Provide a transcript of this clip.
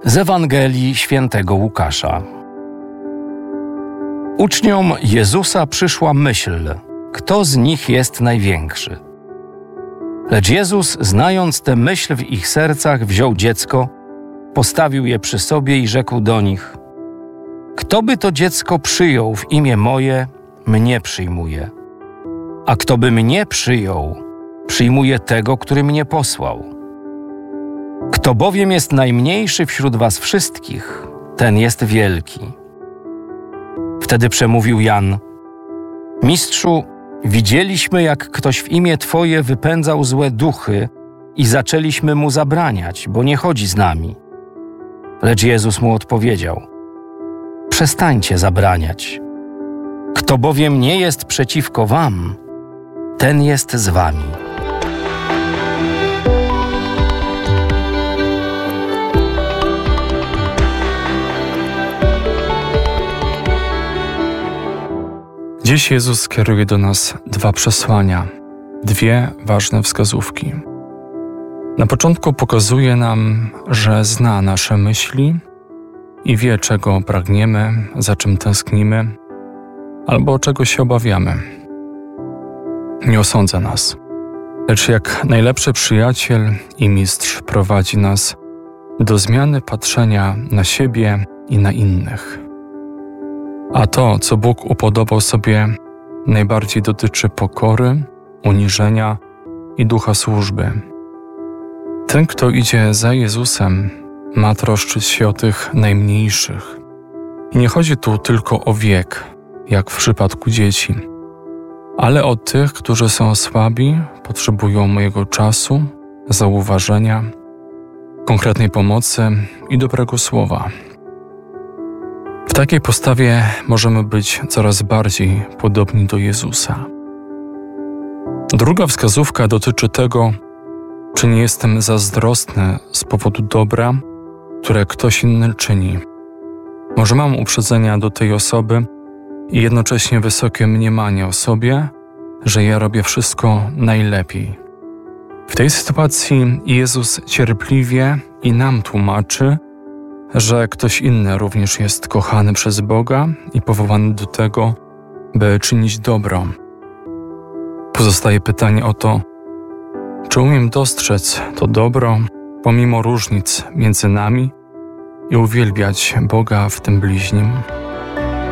Z Ewangelii Świętego Łukasza. Uczniom Jezusa przyszła myśl, kto z nich jest największy. Lecz Jezus, znając tę myśl w ich sercach, wziął dziecko, postawił je przy sobie i rzekł do nich: Kto by to dziecko przyjął w imię moje, mnie przyjmuje. A kto by mnie przyjął, przyjmuje tego, który mnie posłał. Kto bowiem jest najmniejszy wśród was wszystkich, ten jest wielki. Wtedy przemówił Jan: Mistrzu, widzieliśmy, jak ktoś w imię Twoje wypędzał złe duchy i zaczęliśmy mu zabraniać, bo nie chodzi z nami. Lecz Jezus mu odpowiedział: Przestańcie zabraniać. Kto bowiem nie jest przeciwko wam, ten jest z wami. Dziś Jezus kieruje do nas dwa przesłania, dwie ważne wskazówki. Na początku pokazuje nam, że zna nasze myśli i wie, czego pragniemy, za czym tęsknimy, albo czego się obawiamy. Nie osądza nas, lecz jak najlepszy przyjaciel i mistrz prowadzi nas do zmiany patrzenia na siebie i na innych. A to, co Bóg upodobał sobie, najbardziej dotyczy pokory, uniżenia i ducha służby. Ten, kto idzie za Jezusem, ma troszczyć się o tych najmniejszych. I nie chodzi tu tylko o wiek, jak w przypadku dzieci, ale o tych, którzy są słabi, potrzebują mojego czasu, zauważenia, konkretnej pomocy i dobrego słowa. W takiej postawie możemy być coraz bardziej podobni do Jezusa. Druga wskazówka dotyczy tego, czy nie jestem zazdrosny z powodu dobra, które ktoś inny czyni. Może mam uprzedzenia do tej osoby i jednocześnie wysokie mniemanie o sobie, że ja robię wszystko najlepiej. W tej sytuacji Jezus cierpliwie i nam tłumaczy, że ktoś inny również jest kochany przez Boga i powołany do tego, by czynić dobro. Pozostaje pytanie o to, czy umiem dostrzec to dobro pomimo różnic między nami i uwielbiać Boga w tym bliźnim?